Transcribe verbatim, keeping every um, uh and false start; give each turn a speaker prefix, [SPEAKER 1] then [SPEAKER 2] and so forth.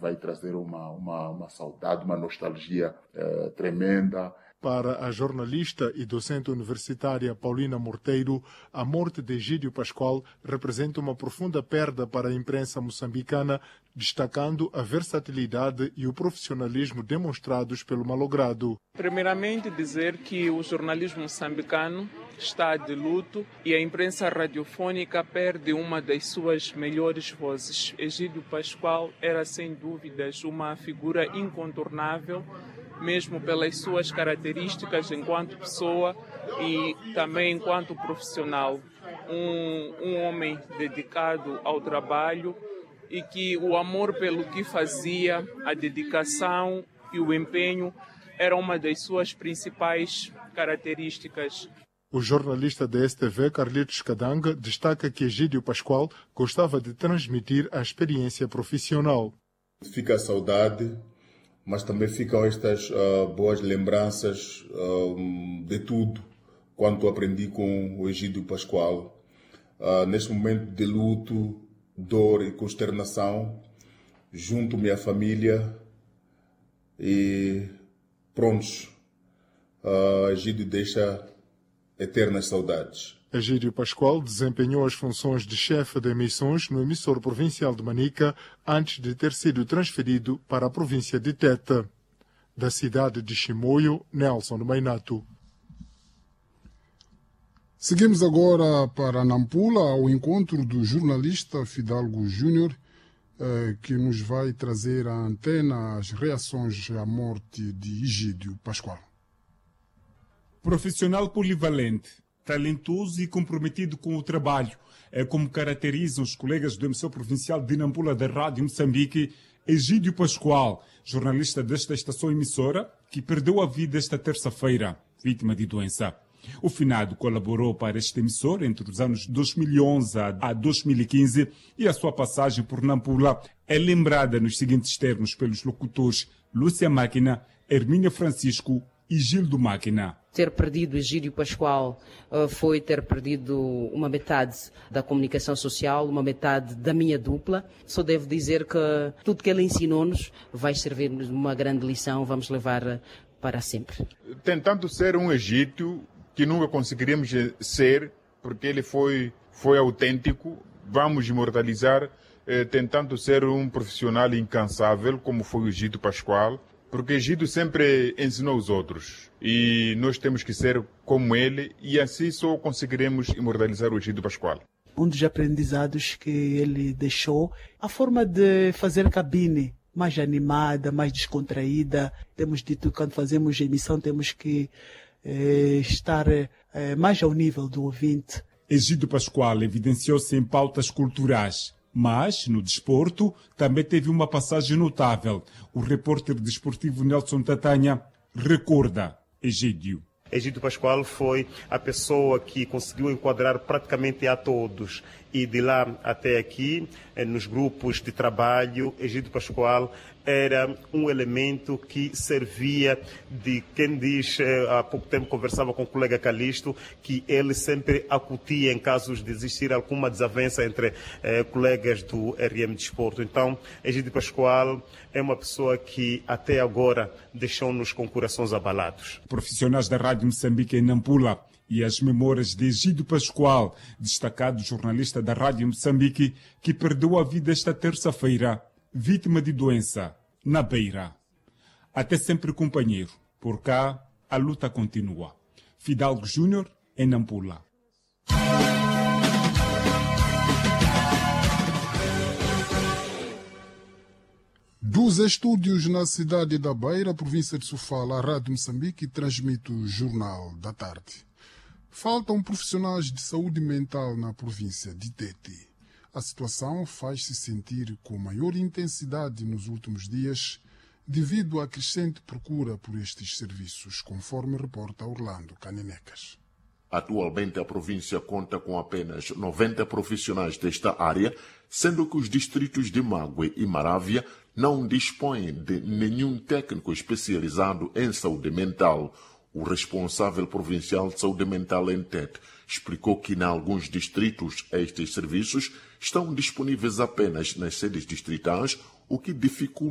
[SPEAKER 1] vai trazer uma, uma, uma saudade, uma nostalgia uh, tremenda.
[SPEAKER 2] Para a jornalista e docente universitária Paulina Morteiro, a morte de Egídio Pascoal representa uma profunda perda para a imprensa moçambicana, destacando a versatilidade e o profissionalismo demonstrados pelo malogrado.
[SPEAKER 3] Primeiramente, dizer que o jornalismo moçambicano está de luto e a imprensa radiofônica perde uma das suas melhores vozes. Egídio Pascoal era, sem dúvidas, uma figura incontornável, mesmo pelas suas características enquanto pessoa e também enquanto profissional. Um, um homem dedicado ao trabalho e que o amor pelo que fazia, a dedicação e o empenho era uma das suas principais características.
[SPEAKER 2] O jornalista da S T V, Carlitos Cadanga, destaca que Egídio Pascoal gostava de transmitir a experiência profissional.
[SPEAKER 1] Fica a saudade, mas também ficam estas uh, boas lembranças uh, de tudo quanto aprendi com o Egídio Pascoal. Uh, neste momento de luto, dor e consternação, junto-me à família e prontos, uh, Egídio deixa eternas saudades.
[SPEAKER 2] Egídio Pascoal desempenhou as funções de chefe de emissões no emissor provincial de Manica antes de ter sido transferido para a província de Teta. Da cidade de Chimoio, Nelson Mainato.
[SPEAKER 4] Seguimos agora para Nampula, ao encontro do jornalista Fidalgo Júnior, eh, que nos vai trazer à antena as reações à morte de Egídio Pascoal.
[SPEAKER 5] Profissional polivalente, talentoso e comprometido com o trabalho, é como caracterizam os colegas do emissor provincial de Nampula da Rádio Moçambique, Egídio Pascoal, jornalista desta estação emissora, que perdeu a vida esta terça-feira, vítima de doença. O finado colaborou para este emissor entre os anos dois mil e onze a dois mil e quinze e a sua passagem por Nampula é lembrada nos seguintes termos pelos locutores Lúcia Máquina, Hermínia Francisco e Gildo Máquina.
[SPEAKER 6] Ter perdido Egídio Pascoal uh, foi ter perdido uma metade da comunicação social, uma metade da minha dupla. Só devo dizer que tudo que ele ensinou-nos vai servir-nos uma grande lição, vamos levar uh, para sempre.
[SPEAKER 7] Tentando ser um egípcio que nunca conseguiríamos ser, porque ele foi, foi autêntico, vamos imortalizar, eh, tentando ser um profissional incansável, como foi o Egídio Pascoal, porque Egídio sempre ensinou os outros e nós temos que ser como ele e assim só conseguiremos imortalizar o Egídio Pascoal.
[SPEAKER 8] Um dos aprendizados que ele deixou, a forma de fazer cabine mais animada, mais descontraída. Temos dito que quando fazemos emissão temos que eh, estar eh, mais ao nível do ouvinte.
[SPEAKER 5] Egídio Pascoal evidenciou-se em pautas culturais, mas, no desporto, também teve uma passagem notável. O repórter desportivo Nelson Tatanha recorda Egídio.
[SPEAKER 9] Egídio Pascoal foi a pessoa que conseguiu enquadrar praticamente a todos. E de lá até aqui, nos grupos de trabalho, Egídio Pascoal era um elemento que servia de, quem diz, há pouco tempo conversava com o colega Calixto, que ele sempre acutia em casos de existir alguma desavença entre eh, colegas do R M Desporto. Então, Egídio Pascoal é uma pessoa que até agora deixou-nos com corações abalados.
[SPEAKER 5] Profissionais da Rádio Moçambique em Nampula e as memórias de Egídio Pascoal, destacado jornalista da Rádio Moçambique, que perdeu a vida esta terça-feira, vítima de doença, na Beira. Até sempre, companheiro. Por cá, a luta continua. Fidalgo Júnior, em Nampula.
[SPEAKER 4] Dos estúdios na cidade da Beira, província de Sofala, a Rádio Moçambique transmite o Jornal da Tarde. Faltam profissionais de saúde mental na província de Tete. A situação faz-se sentir com maior intensidade nos últimos dias devido à crescente procura por estes serviços, conforme reporta Orlando Canenecas.
[SPEAKER 10] Atualmente a província conta com apenas noventa profissionais desta área, sendo que os distritos de Mague e Marávia não dispõem de nenhum técnico especializado em saúde mental. O responsável provincial de saúde mental em Tete explicou que em alguns distritos estes serviços estão disponíveis apenas nas sedes distritais, o que dificulta